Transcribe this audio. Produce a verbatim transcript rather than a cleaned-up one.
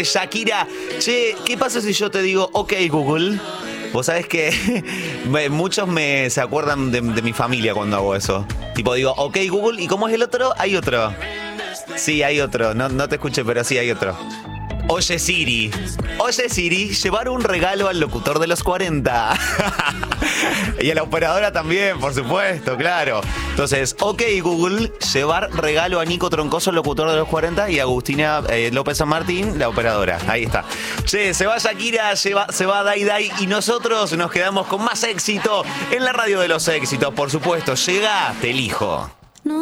Shakira. Che, ¿qué pasa si yo te digo, ok, Google? Vos sabés que muchos me se acuerdan de, de mi familia cuando hago eso. Tipo, digo, ok, Google, ¿y cómo es el otro? Hay otro. Sí, hay otro. No, no te escuché, pero sí hay otro. Oye Siri, oye Siri, llevar un regalo al locutor de los cuarenta. Y a la operadora también, por supuesto, claro. Entonces, ok Google, llevar regalo a Nico Troncoso, el locutor de los cuarenta, y a Agustina eh, López San Martín, la operadora. Ahí está. Che, se va Shakira, se va, se va Dai Dai, y nosotros nos quedamos con más éxito en la radio de los éxitos. Por supuesto, llega Te Elijo.